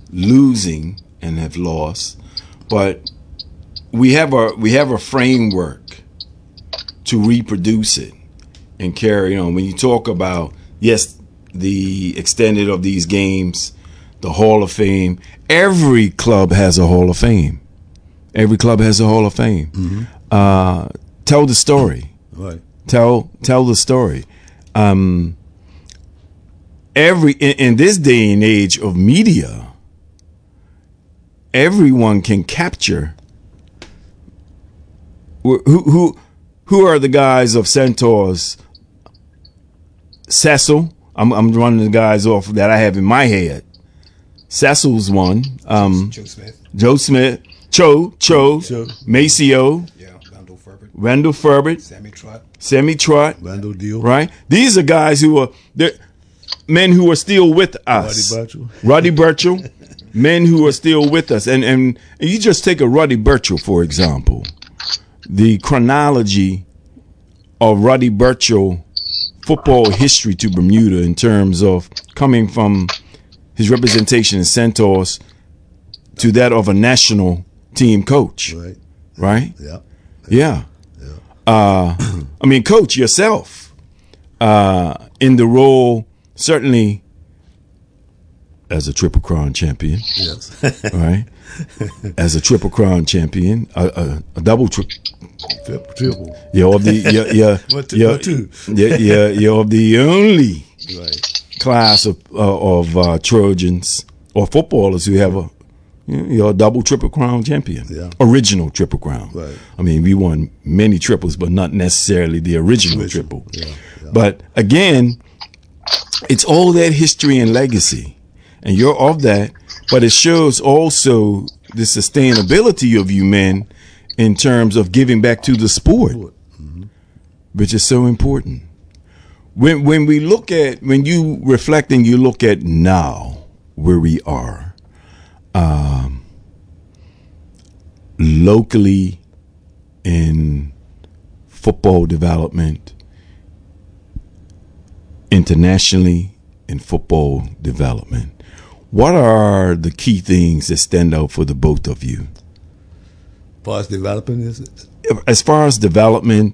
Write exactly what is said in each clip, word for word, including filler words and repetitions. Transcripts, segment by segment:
losing and have lost, but we have a we have a framework to reproduce it and carry on. When you talk about, yes, the extended of these games, the Hall of Fame, every club has a Hall of Fame. Every club has a Hall of Fame. Mm-hmm. Uh, tell the story. Right. Tell tell the story. Um, every in, in this day and age of media, everyone can capture. Who who who are the guys of Centaurs? Cecil. I'm I'm running the guys off that I have in my head. Cecil's one. Um, Joe Smith. Joe Smith. Cho Cho. Cho. Maceo. Yeah. Randall Ferbert. Randall Ferbert. Sammy Trott. Sammy Trott. Randall Deal. Right? These are guys who are they're men who are still with us. Roddy Burchell. Roddy Burchell. Men who are still with us. And, and and you just take a Roddy Burchell, for example. The chronology of Roddy Burchell football history to Bermuda in terms of coming from his representation in Centaurs to that of a national team coach. Right. Right? Yeah. Yeah. Yeah. Uh, I mean, coach yourself uh, in the role, certainly as a Triple Crown champion. Yes. Right? As a Triple Crown champion, a, a, a double triple. Triple. You're of the you're, you're, One, two, you're, one, two. you're, you're, you're of the only Right. class of uh, of uh, Trojans or footballers who have a you're a double Triple Crown champion. Yeah. Original Triple Crown. Right. I mean, we won many triples, but not necessarily the original Original. triple. Yeah. Yeah. But again, it's all that history and legacy, and you're of that. But it shows also the sustainability of you men in terms of giving back to the sport, Mm-hmm. which is so important. When when we look at, when you reflect and you look at now where we are, um, locally in football development, internationally in football development, what are the key things that stand out for the both of you? As far as developing is it? As far as development,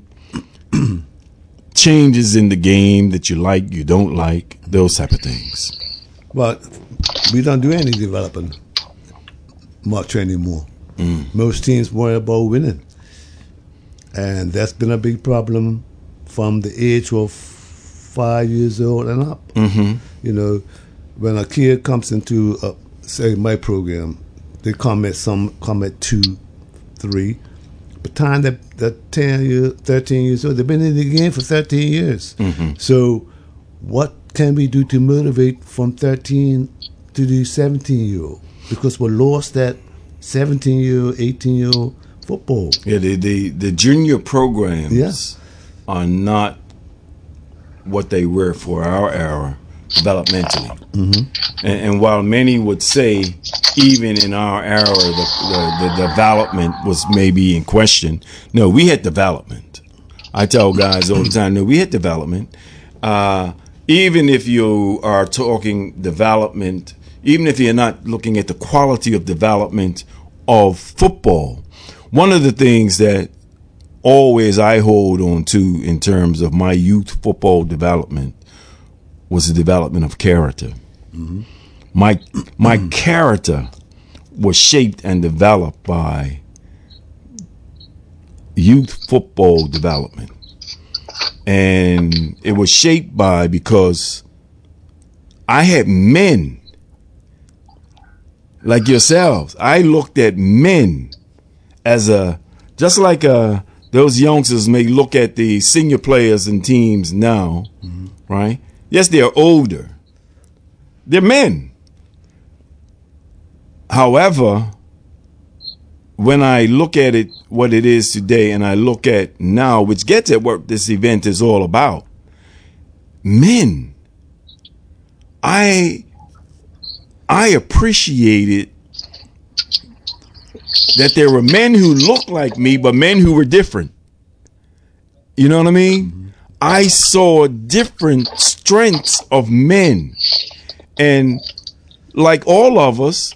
changes in the game that you like, you don't like, those type of things. Well, we don't do any developing much anymore. Mm. Most teams worry about winning. And that's been a big problem from the age of five years old and up. Mm-hmm. You know, when a kid comes into, a, say, my program, they come at some come at two, three. By the time that they're ten years, thirteen years old, they've been in the game for thirteen years. Mm-hmm. So, what can we do to motivate from thirteen to the seventeen-year-old? Because we lost that seventeen-year-old, eighteen-year-old football. Yeah, the the, the junior programs Yeah. are not what they were for our era developmentally. Mm-hmm. And, and while many would say, even in our era, the, the, the development was maybe in question, no, we had development. I tell guys all the time, no, we had development. Uh, even if you are talking development, even if you're not looking at the quality of development of football, one of the things that always I hold on to in terms of my youth football development was the development of character. Mm-hmm. My my mm-hmm. character was shaped and developed by youth football development. And it was shaped by, because I had men like yourselves. I looked at men as a, just like a, those youngsters may look at the senior players and teams now, mm-hmm. right? Yes, they're older. They're men. However, when I look at it, what it is today, and I look at now, which gets at what this event is all about, men, I, I appreciated that there were men who looked like me, but men who were different. You know what I mean? Mm-hmm. I saw different strengths of men. And like all of us,